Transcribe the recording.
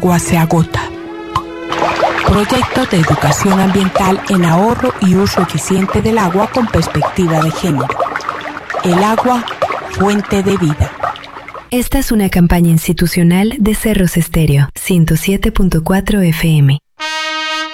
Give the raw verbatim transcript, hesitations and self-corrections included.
agua se agota. Proyecto de educación ambiental en ahorro y uso eficiente del agua con perspectiva de género. El agua, fuente de vida. Esta es una campaña institucional de Cerros Estéreo, ciento siete punto cuatro F M.